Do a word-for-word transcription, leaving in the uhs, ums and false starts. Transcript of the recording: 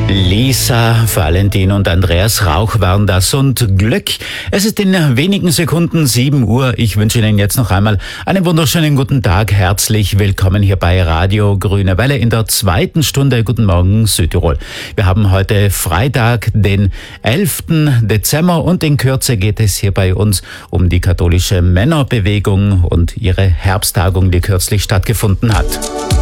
Lisa, Valentin und Andreas Rauch waren das und Glück. Es ist in wenigen Sekunden sieben Uhr. Ich wünsche Ihnen jetzt noch einmal einen wunderschönen guten Tag. Herzlich willkommen hier bei Radio Grüne Welle in der zweiten Stunde. Guten Morgen Südtirol. Wir haben heute Freitag, den elften Dezember und in Kürze geht es hier bei uns um die katholische Männerbewegung und ihre Herbsttagung, die kürzlich stattgefunden hat.